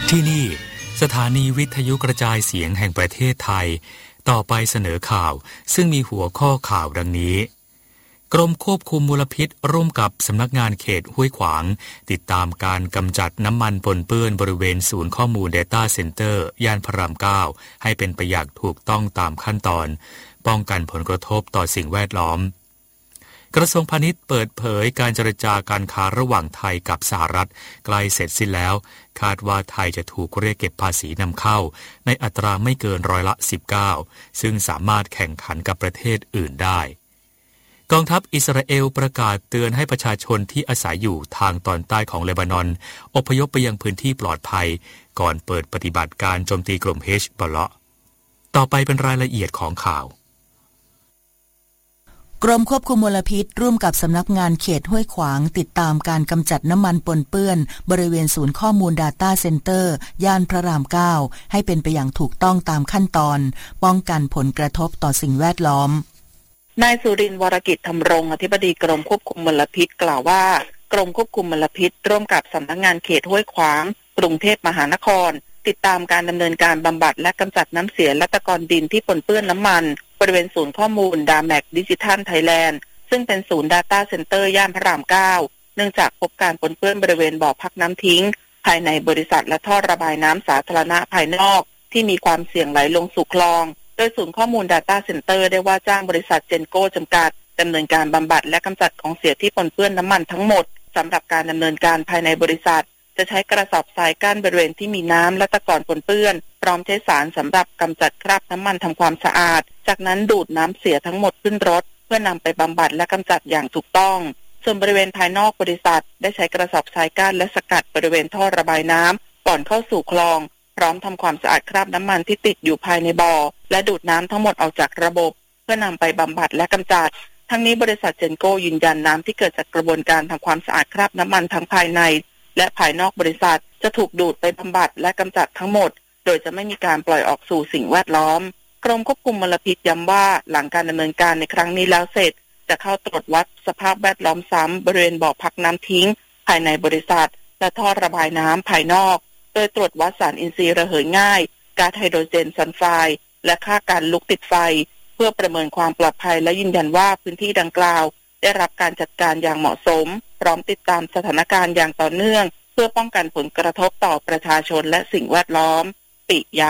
ที่นี่สถานีวิทยุกระจายเสียงแห่งประเทศไทยต่อไปเสนอข่าวซึ่งมีหัวข้อข่าวดังนี้กรมควบคุมมลพิษร่วมกับสำนักงานเขตห้วยขวางติดตามการกำจัดน้ำมันปนเปื้อนบริเวณศูนย์ข้อมูล Data Center ย่านพระราม 9 ให้เป็นไปอย่างถูกต้องตามขั้นตอนป้องกันผลกระทบต่อสิ่งแวดล้อมกระทรวงพาณิชย์เปิดเผยการเจรจาการค้าระหว่างไทยกับสหรัฐใกล้เสร็จสิ้นแล้วคาดว่าไทยจะถูกเรียกเก็บภาษีนำเข้าในอัตราไม่เกิน19%ซึ่งสามารถแข่งขันกับประเทศอื่นได้กองทัพอิสราเอลประกาศเตือนให้ประชาชนที่อาศัยอยู่ทางตอนใต้ของเลบานอนอพยพไปยังพื้นที่ปลอดภัยก่อนเปิดปฏิบัติการโจมตีกลุ่มเฮชบอลเลาะต่อไปเป็นรายละเอียดของข่าวกรมควบคุมมลพิษร่วมกับสำนักงานเขตห้วยขวางติดตามการกำจัดน้ำมันปนเปื้อนบริเวณศูนย์ข้อมูล Data Center ย่านพระราม 9 ให้เป็นไปอย่างถูกต้องตามขั้นตอนป้องกันผลกระทบต่อสิ่งแวดล้อมนายสุรินทร์วรกิจธรรมรงค์อธิบดีกรมควบคุมมลพิษกล่าวว่ากรมควบคุมมลพิษร่วมกับสำนักงานเขตห้วยขวางกรุงเทพมหานครติดตามการดำเนินการบำบัดและกำจัดน้ำเสียและตะกอนดินที่ปนเปื้อนน้ำมันบริเวณศูนย์ข้อมูล DAMAC Digital Thailand ซึ่งเป็นศูนย์ Data Center ย่านพระราม 9 เนื่องจากพบการปนเปื้อนบริเวณบ่อพักน้ำทิ้งภายในบริษัทและท่อระบายน้ำสาธารณะภายนอกที่มีความเสี่ยงไหลลงสู่คลองโดยศูนย์ข้อมูล Data Center ได้ว่าจ้างบริษัทเจนโก้จำกัดดำเนินการบำบัดและกำจัดของเสียที่ปนเปื้อนน้ำมันทั้งหมดสำหรับการดำเนินการภายในบริษัทจะใช้กระสอบทรายกั้นบริเวณที่มีน้ำและตะกอนปนเปื้อนพร้อมใช้สารสำหรับกำจัดคราบน้ำมันทำความสะอาดจากนั้นดูดน้ำเสียทั้งหมดขึ้นรถเพื่อนำไปบำบัดและกำจัดอย่างถูกต้องส่วนบริเวณภายนอกบริษัทได้ใช้กระสอบทรายกั้นและสกัดบริเวณท่อระบายน้ำก่อนเข้าสู่คลองพร้อมทำความสะอาดคราบน้ำมันที่ติดอยู่ภายในบ่อและดูดน้ำทั้งหมดออกจากระบบเพื่อนำไปบำบัดและกำจัดทั้งนี้บริษัทเจนโก้ยืนยันน้ำที่เกิดจากกระบวนการทำความสะอาดคราบน้ำมันทั้งภายในและภายนอกบริษัทจะถูกดูดไปบำบัดและกำจัดทั้งหมดโดยจะไม่มีการปล่อยออกสู่สิ่งแวดล้อมกรมควบคุมมลพิษย้ำว่าหลังการดำเนินการในครั้งนี้แล้วเสร็จจะเข้าตรวจวัดสภาพแวดล้อมซ้ำบริเวณบ่อพักน้ำทิ้งภายในบริษัทและท่อระบายน้ำภายนอกโดยตรวจวัดสารอินทรีย์ระเหยง่ายก๊าซไฮโดรเจนซัลไฟด์และค่าการลุกติดไฟเพื่อประเมินความปลอดภัยและยืนยันว่าพื้นที่ดังกล่าวได้รับการจัดการอย่างเหมาะสมพร้อมติดตามสถานการณ์อย่างต่อเนื่องเพื่อป้องกันผลกระทบต่อประชาชนและสิ่งแวดล้อมปิยะ